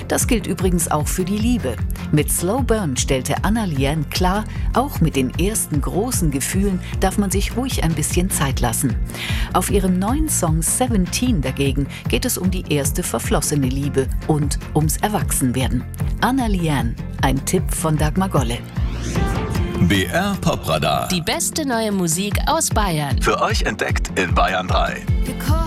Das gilt übrigens auch für die Liebe. Mit Slow Burn stellte Anna Liane klar, auch mit den ersten großen Gefühlen darf man sich ruhig ein bisschen Zeit lassen. Auf ihrem neuen Song 17 dagegen geht es um die erste verflossene Liebe und ums Erwachsenwerden. Anna Liane, ein Tipp von Dagmar Golle. BR Popradar. Die beste neue Musik aus Bayern. Für euch entdeckt in Bayern 3.